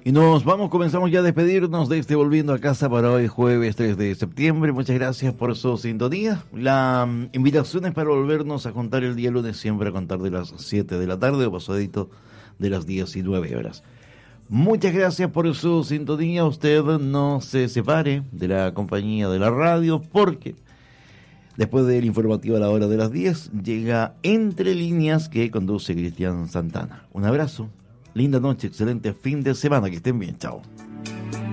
Y comenzamos ya a despedirnos de este Volviendo a Casa para hoy, jueves 3 de septiembre. Muchas gracias por su sintonía. La invitación es para volvernos a contar el día lunes, siempre a contar de las 7 de la tarde o pasadito de las 19 horas. Muchas gracias por su sintonía. Usted no se separe de la compañía de la radio, porque después del informativo a la hora de las 10 llega Entre Líneas, que conduce Cristian Santana. Un abrazo. Linda noche, excelente fin de semana, que estén bien, chao.